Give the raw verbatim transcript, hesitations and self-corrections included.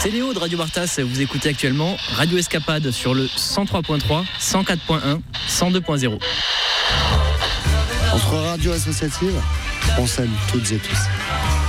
C'est Léo de Radio Bartas, vous écoutez actuellement Radio Escapade sur le cent trois point trois, cent quatre point un, cent deux point zéro. Entre radios associatives, on s'aime toutes et tous.